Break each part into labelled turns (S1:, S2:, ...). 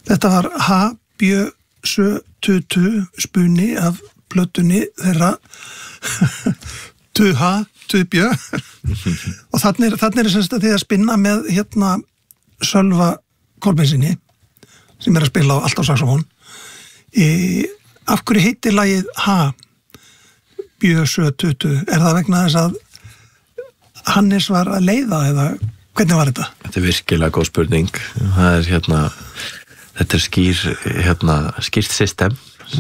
S1: Þetta var Ha-bjö-sö-tu-tu spunni af plötunni þeirra Tu-ha-tu-bjö og þannig sem þetta því að spinna með Sölva Kolbeinsinni sem að spila á allt á saxofón. Af hverju heitir lagið Ha-bjö-sö-tu-tu? Það vegna þess að Hannes var að leiða eða hvernig var þetta?
S2: Þetta virkilega góð spurning. Það þetta skýrt system sem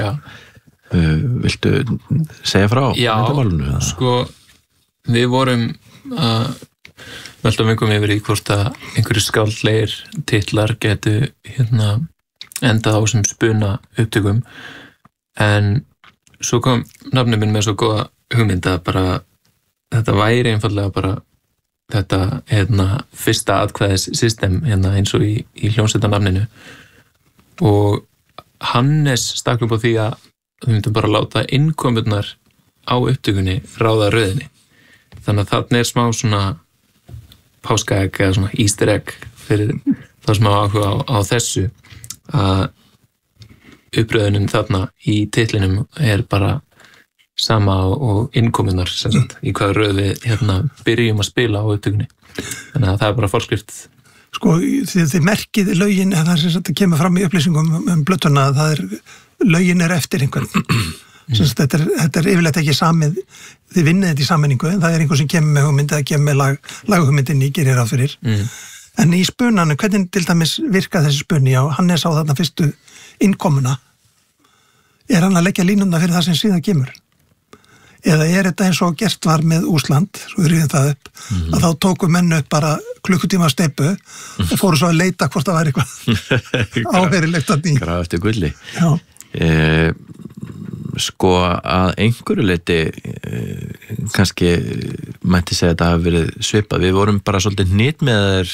S2: viltu segja frá?
S3: Já, sko við vorum veltum yfir í hvort að einhverju skáldlegir titlar getu endað á sem spuna upptökum en svo kom nafnið minn með svo góða hugmynd að bara þetta væri einfallega bara þetta fyrsta atkvæðis system eins og í hljómsveitarnafninu og Hannes stakk upp á því að við myndum bara láta innkomurnar á upptökunni ráða röðinni þannig að þarna smá svona páskaegg eða svona easter egg fyrir þá sem hafa áhuga á þessu að uppröðunin þarna í titlinum bara sama og innkomunar í hvað röð við byrjum að spila á upptökunni þannig að það bara forskrift.
S1: Sko þið merkið lögin það sem þetta kemur fram í upplýsingum blötuna það lögin eftir einhvern þetta yfirleitt ekki samið þið vinnið þetta í sammenningu en það einhver sem kemur með hugmynd eða kemur með laghugmyndinni gerir ráð fyrir en í spunanum, hvernig til dæmis virka þessi spunni hann sá þarna fyrstu innkomuna hann að leggja línuna fyrir það sem síðan kemur eða þetta eins og gert var með Úsland svo rifið það upp að þá tóku menn upp bara klukkutíma steypu og fóru svo að leita hvort það væri eitthvað áverilegt að nýja
S2: grafa eftir gulli sko að einhverju leyti kannski mætti segja að þetta hafi verið svipað við vorum bara svolítið hnýtt með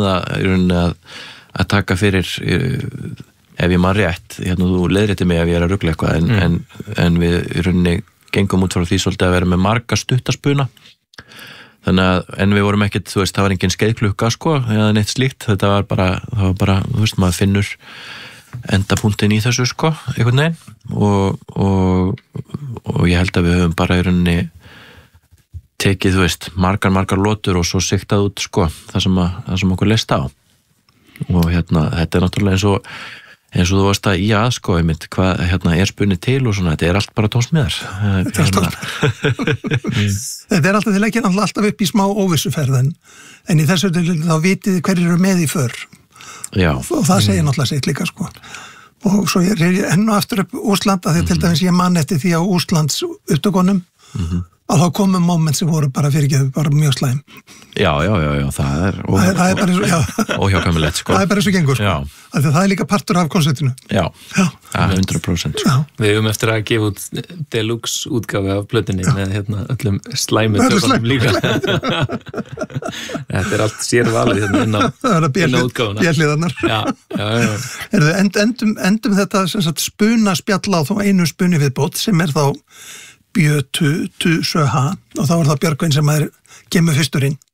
S2: að taka fyrir ef ég man rétt þú leiðréttir mig ef ég að rugla eitthvað en við í rauninni gengum út frá því svolítið að vera með marga stuttaspuna þannig að, en við vorum ekkert það var engin skeiðklukka sko, eða neitt slíkt það var bara, maður finnur endapunktin í þessu sko, einhvern veginn og ég held að við höfum bara í rauninni tekið, margar lotur og svo siktað út sko, það sem okkur leist á og þetta náttúrulega eins og þú varst að sko, einmitt, hvað spunni til og svona, þetta allt bara tónsmiðar.
S1: Þetta alltaf, þið leggja alltaf upp í smá óvissuferð en í þessu þá vitið hverjir eru með í för.
S2: Já.
S1: Og það segir náttúrulega sitt líka, sko. Og svo ég enn og aftur upp Úsland, að því til dæmis ég man eftir því á Úslands upptökunum, að þá komum moment sem voru bara mjög slæm.
S2: Já, það óhjákvæmilegt, sko.
S1: Það bara svo gengur, sko. Það líka partur af koncertinu.
S2: Já, 100%.
S3: Sko. Við höfum eftir að gefa út deluxe útgáfi af plötunni með öllum slæmu tökunum líka. Þetta allt sérvalið inn á útgáfuna.
S1: Björliðarnar.
S3: Já.
S1: Endum þetta spuna spjalla á þá einu spunni viðbót sem þá Bjö-tu-tu-sö-ha og þá það Björgvin sem kemur fyrstur inn.